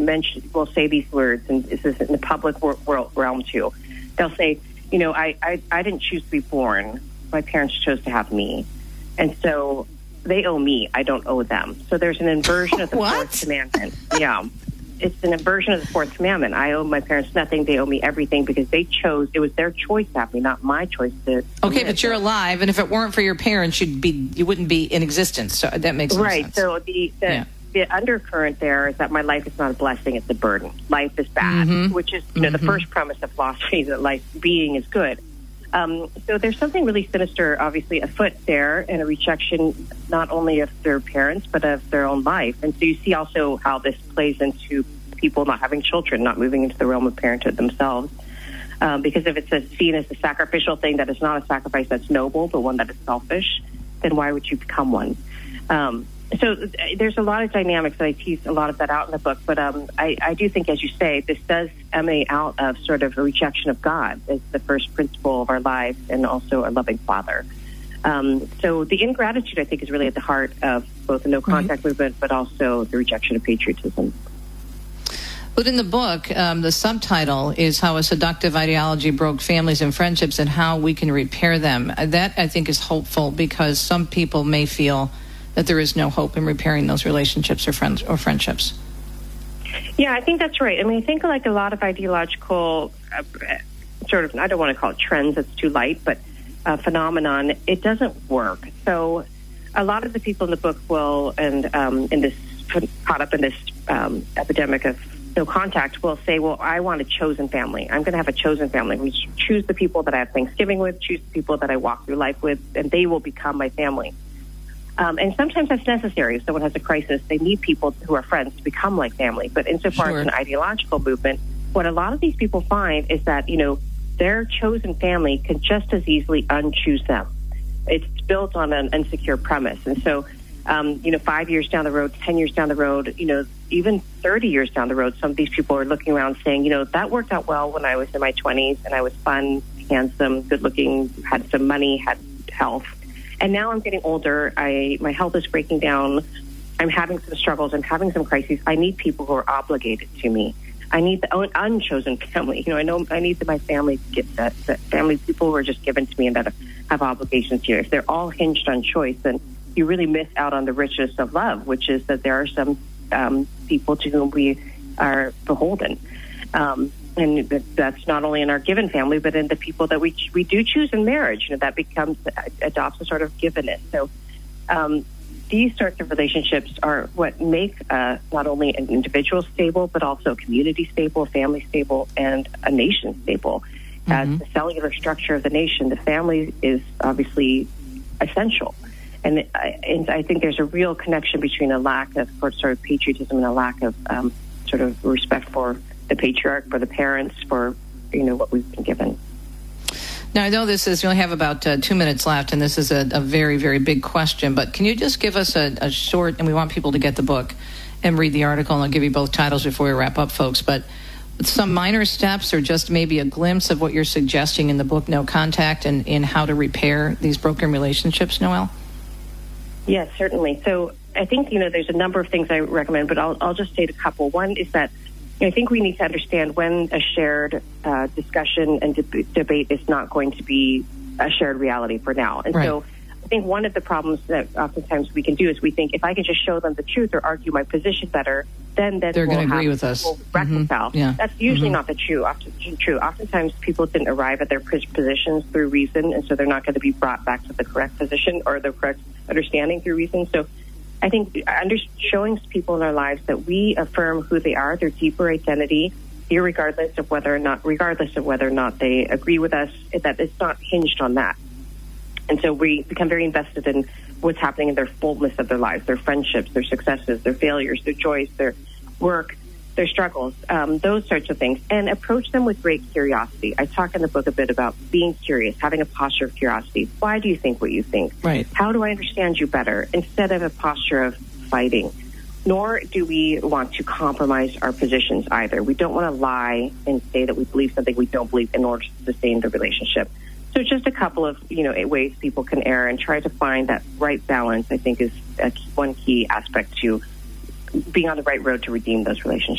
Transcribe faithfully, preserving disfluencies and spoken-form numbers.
mention will say these words, and this is in the public wor- world realm too. They'll say, you know, I, I, I didn't choose to be born. My parents chose to have me. And so they owe me. I don't owe them. So there's an inversion of the What? fourth commandment. Yeah. It's an inversion of the fourth commandment. I owe my parents nothing. They owe me everything because they chose. It was their choice to have me, not my choice to. Okay, but you're alive, and if it weren't for your parents, you'd be you wouldn't be in existence. So that makes no right. sense. So the the, Yeah. the undercurrent there is that my life is not a blessing; it's a burden. Life is bad, Mhm. which is you know Mhm. the first premise of philosophy that life being is good. Um, so there's something really sinister, obviously, afoot there, and a rejection not only of their parents but of their own life. And so you see also how this plays into people not having children, not moving into the realm of parenthood themselves. Um, because if it's a, seen as a sacrificial thing that is not a sacrifice that's noble, but one that is selfish, then why would you become one? Um, so uh, there's a lot of dynamics, and I tease a lot of that out in the book. But um, I, I do think, as you say, this does emanate out of sort of a rejection of God as the first principle of our lives and also a loving Father. Um, so the ingratitude, I think, is really at the heart of both the no-contact Right. movement, but also the rejection of patriotism. But in the book, um, the subtitle is How a Seductive Ideology Broke Families and Friendships and How We Can Repair Them. That, I think, is hopeful because some people may feel that there is no hope in repairing those relationships or friends or friendships. Yeah, I think that's right. I mean, I think like a lot of ideological uh, sort of, I don't want to call it trends, that's too light, but uh, phenomenon, it doesn't work. So a lot of the people in the book will, and um, in this, caught up in this um, epidemic of no contact, will say, well, I want a chosen family. I'm going to have a chosen family. We choose the people that I have Thanksgiving with, choose the people that I walk through life with, and they will become my family. Um, and sometimes that's necessary. If someone has a crisis, they need people who are friends to become like family. But insofar Sure. as an ideological movement, what a lot of these people find is that, you know, their chosen family can just as easily unchoose them. It's built on an insecure premise. And so, um, you know, five years down the road, ten years down the road, you know, even thirty years down the road, some of these people are looking around saying, you know, that worked out well when I was in my twenties and I was fun, handsome, good looking, had some money, had health. And now I'm getting older. I my health is breaking down. I'm having some struggles. I'm having some crises. I need people who are obligated to me. I need the un- unchosen family. You know, I know I need my family to get that, that family, people who are just given to me and that have obligations here. If they're all hinged on choice, then you really miss out on the richness of love, which is that there are some um, people to whom we are beholden. Um, and that's not only in our given family, but in the people that we we do choose in marriage. You know, that becomes adopts a sort of givenness. So um, these sorts of relationships are what make uh, not only an individual stable, but also a community stable, a family stable, and a nation stable. Mm-hmm. As the cellular structure of the nation, the family is obviously essential. And I, and I think there's a real connection between a lack of sort of patriotism and a lack of um, sort of respect for the patriarch, for the parents, for, you know, what we've been given. Now, I know this is, we only have about uh, two minutes left, and this is a, a very, very big question, but can you just give us a, a short, and we want people to get the book and read the article, and I'll give you both titles before we wrap up, folks, but some minor steps or just maybe a glimpse of what you're suggesting in the book, No Contact, and in how to repair these broken relationships, Noelle? Yes, certainly. So I think, you know, there's a number of things I recommend, but I'll, I'll just state a couple. One is that I think we need to understand when a shared uh, discussion and deb- debate is not going to be a shared reality for now. And right. so I think one of the problems that oftentimes we can do is we think if I can just show them the truth or argue my position better, then that they're we'll going to agree have, with us. We'll reconcile. Mm-hmm. Yeah. That's usually mm-hmm. not the true. Often true. Oftentimes people didn't arrive at their positions through reason, and so they're not going to be brought back to the correct position or the correct understanding through reason. So I think under, showing people in our lives that we affirm who they are, their deeper identity, irregardless of whether or not, regardless of whether or not they agree with us, that it's not hinged on that. And so we become very invested in what's happening in their fullness of their lives, their friendships, their successes, their failures, their joys, their work, their struggles, um, those sorts of things, and approach them with great curiosity. I talk in the book a bit about being curious, having a posture of curiosity. Why do you think what you think? Right. How do I understand you better? Instead of a posture of fighting. Nor do we want to compromise our positions either. We don't want to lie and say that we believe something we don't believe in order to sustain the relationship. So just a couple of, you know, ways people can err and try to find that right balance, I think, is a key, one key aspect to being on the right road to redeem those relationships.